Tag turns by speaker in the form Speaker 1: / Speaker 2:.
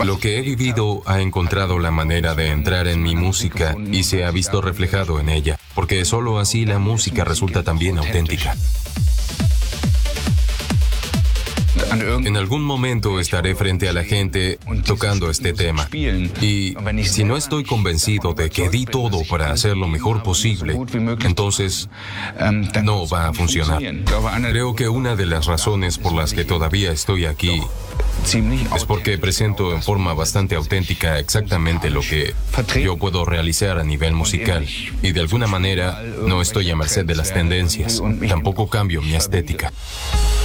Speaker 1: Lo que he vivido ha encontrado la manera de entrar en mi música y se ha visto reflejado en ella, porque solo así la música resulta también auténtica. En algún momento estaré frente a la gente tocando este tema. Y si no estoy convencido de que di todo para hacer lo mejor posible, entonces no va a funcionar. Creo que una de las razones por las que todavía estoy aquí es porque presento en forma bastante auténtica exactamente lo que yo puedo realizar a nivel musical. Y de alguna manera no estoy a merced de las tendencias. Tampoco cambio mi estética.